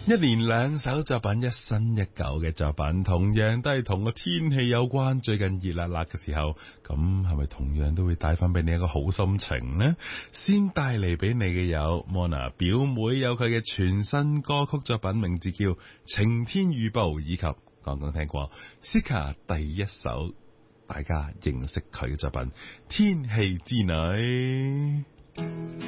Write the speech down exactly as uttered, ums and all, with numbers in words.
一連兩首作品，一新一舊嘅作品，同樣都係同個天氣有關。最近熱辣辣嘅時候，咁係咪同樣都會帶翻俾你一個好心情呢？先帶嚟俾你嘅有 Mona 表妹有佢嘅全新歌曲作品，名字叫《晴天預報》，以及剛剛聽過 Sika 第一首大家認識佢嘅作品《天氣之女》。